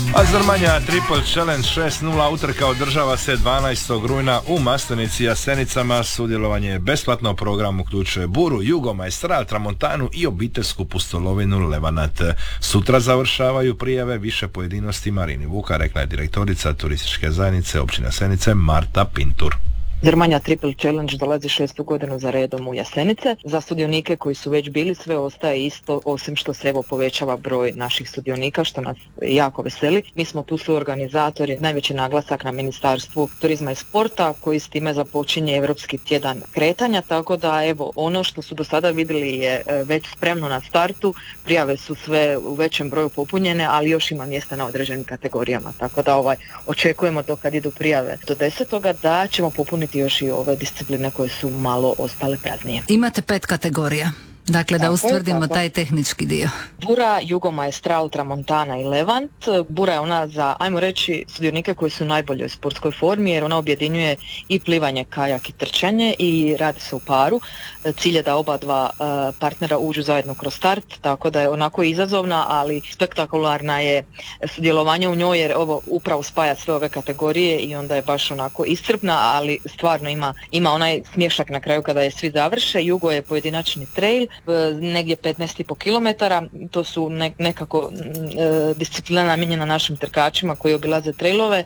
A Zrmanja Triple Challenge 6.0 utrka održava se 12. rujna u Maslenici Jasenicama. Sudjelovanje je besplatno, program uključuje buru, jugo, maestral, tramontanu i obiteljsku pustolovinu Levanat. Sutra završavaju prijave, više pojedinosti Marini Vuka, rekla je direktorica turističke zajednice općine Jasenice Marta Pintur. Zrmanja Triple Challenge dolazi 6. godinu za redom u Jasenice. Za sudionike koji su već bili sve ostaje isto, osim što se evo povećava broj naših sudionika, što nas jako veseli. Mi smo tu su organizatori, najveći naglasak na Ministarstvu turizma i sporta koji s time započinje Europski tjedan kretanja, tako da evo ono što su do sada vidjeli je već spremno na startu, prijave su sve u većem broju popunjene, ali još ima mjesta na određenim kategorijama, tako da očekujemo do kad idu prijave do 10. da ćemo popuniti još i ove discipline koje su malo ostale praznije. Imate 5 kategorija. Dakle, da ustvrdimo taj tehnički dio. Bura, jugo, maestral, tramontana i levant. Bura je ona za, ajmo reći, sudionike koji su u najboljoj sportskoj formi, jer ona objedinjuje i plivanje, kajak i trčanje i radi se u paru. Cilj je da oba dva partnera uđu zajedno kroz start, tako da je onako izazovna, ali spektakularna je sudjelovanje u njoj, jer ovo upravo spaja sve ove kategorije i onda je baš onako iscrpna, ali stvarno ima onaj smješak na kraju kada je svi završe. Jugo je pojedinačni trail, negdje 15,5 km, to su nekako disciplina namijenjena našim trkačima koji obilaze trailove,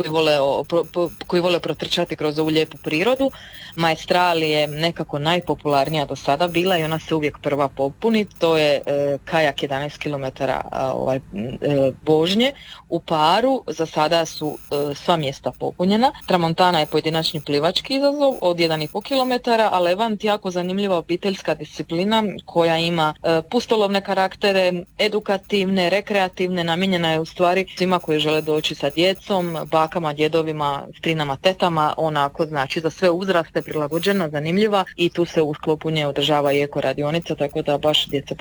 koji vole protrčati kroz ovu lijepu prirodu. Maestral je nekako najpopularnija do sada bila i ona se uvijek prva popuni, to je kajak 11 km vožnje u paru, za sada su sva mjesta popunjena. Tramontana je pojedinačni plivački izazov od 1,5 km, a levant jako zanimljiva obiteljska disciplina koja ima pustolovne karaktere, edukativne, rekreativne, namijenjena je u stvari svima koji žele doći sa djecom, bakama, djedovima, strinama, tetama, onako znači za sve uzraste, prilagođena, zanimljiva i tu se u sklopu nje održava i eko radionica, tako da baš djeca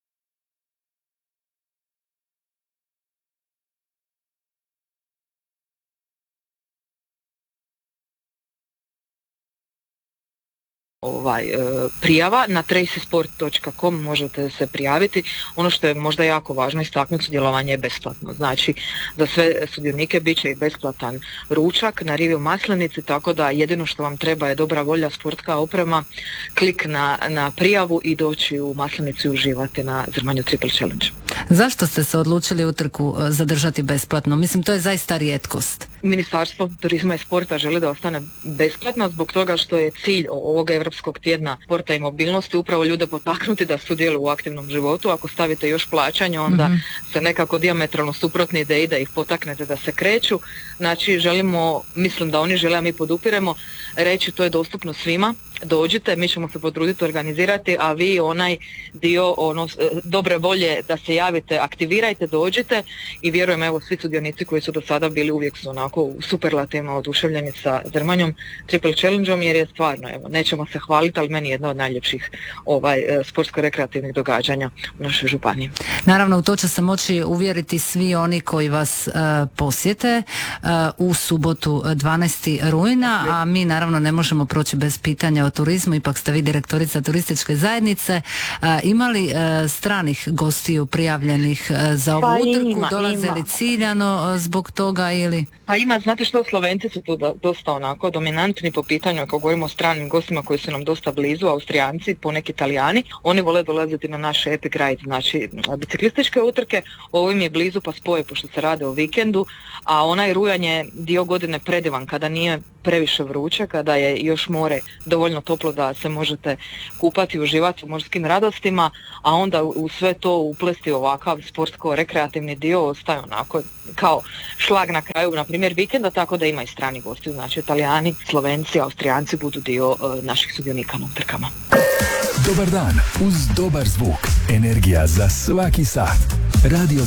prijava na tracysport.com možete se prijaviti. Ono što je možda jako važno istaknuti, sudjelovanje je besplatno. Znači za sve sudionike bit će i besplatan ručak na rivi u Maslenici, tako da jedino što vam treba je dobra volja, sportska oprema, klik na prijavu i doći u Maslenicu i uživati na Zrmanju Triple Challenge. Zašto ste se odlučili utrku zadržati besplatno? Mislim, to je zaista rijetkost. Ministarstvo turizma i sporta želi da ostane besplatno zbog toga što je cilj ovoga Europskog tjedna sporta i mobilnosti upravo ljude potaknuti da sudjeluju u aktivnom životu. Ako stavite još plaćanje, onda se nekako dijametralno suprotne ideje da ih potaknete da se kreću. Znači želimo, mislim da oni žele, a mi podupiremo, reći to je dostupno svima. Dođite, mi ćemo se potruditi organizirati, a vi onaj dio dobre volje da se javite, aktivirajte, dođite i vjerujem, evo, svi sudionici koji su do sada bili uvijek su onako u superlativno oduševljeni sa Zrmanjom Triple Challenge-om, jer je stvarno, evo, nećemo se hvaliti, ali meni je jedno od najljepših sportsko-rekreativnih događanja u našoj županiji. Naravno, u to će se moći uvjeriti svi oni koji vas posjete u subotu 12. rujna, a mi naravno ne možemo proći bez pitanja o turizmu, ipak ste vi direktorica turističke zajednice. Ima li stranih gostiju prijavljenih za ovu utrku? Dolaze li ciljano zbog toga ili? Pa ima, znate što, Slovenci su tu dosta onako dominantni po pitanju, ako govorimo o stranim gostima koji su nam dosta blizu, Austrijanci, poneki Italijani, oni vole dolaziti na naše epic ride, znači biciklističke utrke, ovo im je blizu pa spoje pošto se rade o vikendu, a onaj rujan je dio godine predivan kada nije previše vruće, kada je još more dovoljno toplo da se možete kupati i uživati u morskim radostima, a onda u sve to uplesti ovakav sportsko-rekreativni dio ostaje onako kao šlag na kraju, na primjer vikenda, tako da ima i strani gosti, znači Italijani, Slovenci, Austrijanci budu dio naših sudionika na utrkama. Dobar dan uz dobar zvuk, energija za svaki sat. Radio